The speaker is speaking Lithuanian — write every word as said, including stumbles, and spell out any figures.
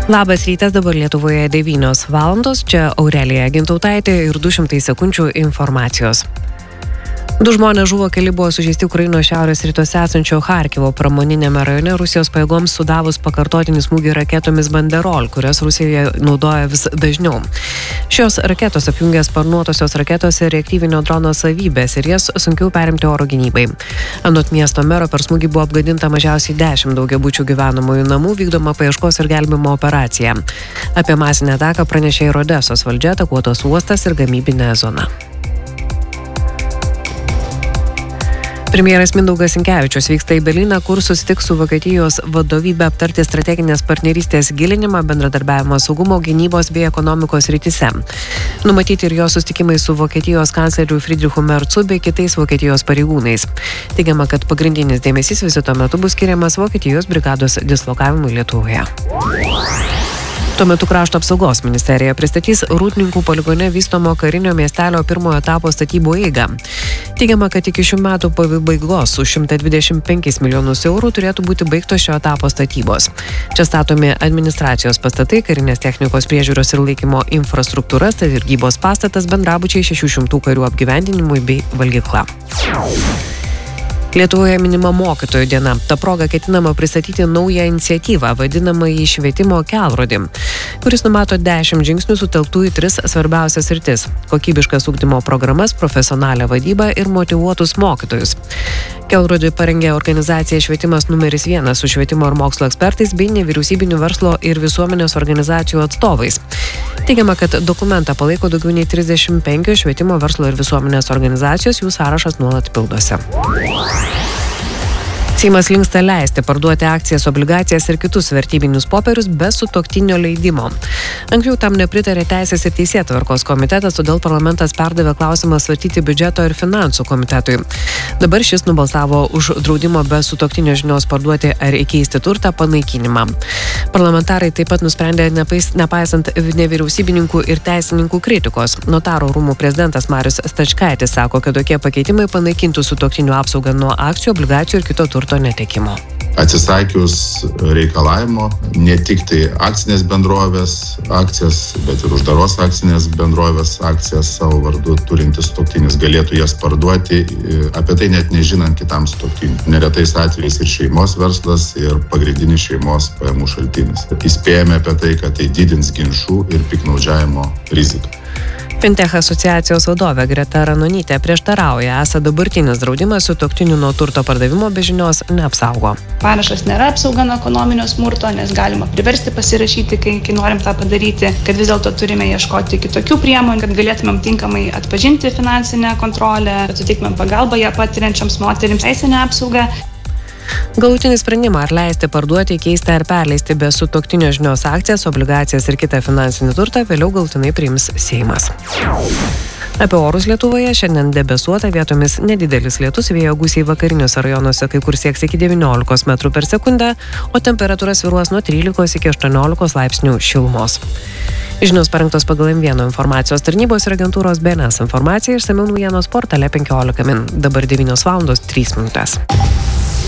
Labas rytas, dabar Lietuvoje devynios valandos, čia Aurelija Gintautaitė ir du šimtai sekundžių informacijos. Du žmonės žuvo, keli buvo sužeisti Ukrainos šiaurės rytuose esančio Charkivo pramoninėme rajone Rusijos pajėgoms sudavus pakartotinį smūgį raketomis Banderol, kurias Rusijoje naudoja vis dažniau. Šios raketos apjungia sparnuotosios raketos ir reaktyvinio drono savybės ir jas sunkiau perimti oro gynybai. Anot miesto mero per smūgį buvo apgadinta mažiausiai dešimt daugiabučių gyvenamųjų namų, vykdoma paieškos ir gelbėjimo operacija. Apie masinę ataką pranešė ir Odesos valdžia, atakuotas uostas ir gamybinė zona. Premjeras Mindaugas Sinkevičius vyksta į Berlyną, kur susitiks su Vokietijos vadovybe aptarti strateginės partnerystės gilinimą, bendradarbiavimą saugumo, gynybos bei ekonomikos srityse. Numatyti ir jo susitikimai su Vokietijos kancleriu Friedrichu Merzu bei kitais Vokietijos pareigūnais. Teigiama, kad pagrindinis dėmesys vizito metu bus skiriamas Vokietijos brigados dislokavimui Lietuvoje. Tuo metu Krašto apsaugos ministerija pristatys Rūdninkų poligone vystomo karinio miestelio pirmojo etapo statybų eigą. Teigiama, kad iki šių metų pabaigos už šimtą dvidešimt penkis milijonus eurų turėtų būti baigtos šio etapo statybos. Čia statomi administracijos pastatai, karinės technikos priežiūros ir laikymo infrastruktūra, sargybos pastatas, bendrabučiai šešių šimtų karių apgyvendinimui bei valgykla. Lietuvoje minima mokytojų diena. Ta proga ketinama pristatyti naują iniciatyvą, vadinamąjį švietimo kelrodį, kuris numato dešimt žingsnių sutelktų į tris svarbiausias sritis – kokybiškas ugdymo programas, profesionalią vadybą ir motyvuotus mokytojus. Kelrodį parengė organizacija Švietimas numeris vienas su švietimo ir mokslo ekspertais bei nevyriausybinių verslo ir visuomenės organizacijų atstovais. Teigiama, kad dokumentą palaiko daugiau nei trisdešimt penkios švietimo, verslo ir visuomenės organizacijos, jų sąrašas nuolat pildosi. Seimas linksta leisti parduoti akcijas, obligacijas ir kitus vertybinius popierius be sutuoktinio leidimo. Anksčiau tam nepritarė Teisės ir Teisėtvarkos komitetas, todėl parlamentas perdavė klausimą svarstyti biudžeto ir finansų komitetui. Dabar šis nubalsavo už draudimo be sutuoktinio žinios parduoti ar įkeisti turtą panaikinimą. Parlamentarai taip pat nusprendė nepais, nepaisant nevyriausybininkų ir teisininkų kritikos. Notaro rūmų prezidentas Marius Stačkaitis sako, kad tokie pakeitimai panaikintų sutuoktinių apsaugą nuo akcijų, obligacijų ir kito turto netekimo. Atsisakius reikalavimo ne tik tai akcinės bendrovės akcijas, bet ir uždaros akcinės bendrovės akcijas savo vardu turintis sutuoktinis galėtų jas parduoti, apie tai net nežinant kitam sutuoktiniui. Neretais atvejais ir šeimos verslas, ir pagrindinis šeimos pajamų šaltinis. Įspėjame apie tai, kad tai didins ginčų ir piktnaudžiavimo riziką. Fintech asociacijos vadovė Greta Ranonytė prieštarauja, esą dabartinis draudimas sutuoktinių nuo turto pardavimo be žinios neapsaugo. Parašas nėra apsauga nuo ekonominio smurto, nes galima priversti pasirašyti, kai, kai norim tą padaryti, kad vis dėlto turime ieškoti kitokių priemonių, kad galėtumėm tinkamai atpažinti finansinę kontrolę, kad suteiktumėm pagalbą ją patiriančioms moterims teisinę apsaugą. Galutinį sprendimą ar leisti parduoti, keisti ar perleisti be sutuoktinio žinios akcijas, obligacijas ir kitą finansinį turtą vėliau galutinai priims Seimas. Apie orus Lietuvoje šiandien debesuota, vietomis nedidelis lietus, vėjo gūsiai vakariniuose rajonuose kai kur sieks iki devyniolikos metrų per sekundę, o temperatūra svyruos nuo trylikos iki aštuoniolikos laipsnių šilumos. Žinios parengtos pagal M vienas informacijos tarnybos ir agentūros B N S informaciją, išsamiau naujienos portale penkiolika min. Dabar devynios valandos trys minutės.